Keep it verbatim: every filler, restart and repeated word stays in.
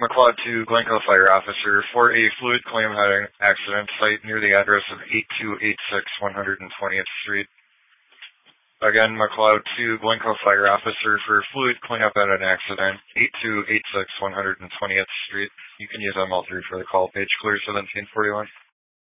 McLeod two, Glencoe Fire Officer, for a fluid claim had an accident site near the address of eighty-two eighty-six one hundred twentieth Street. Again, McLeod two, Glencoe Fire Officer, for fluid cleanup at an accident, eighty-two eighty-six one hundred twentieth Street. You can use M L three for the call. Page clear seventeen forty-one.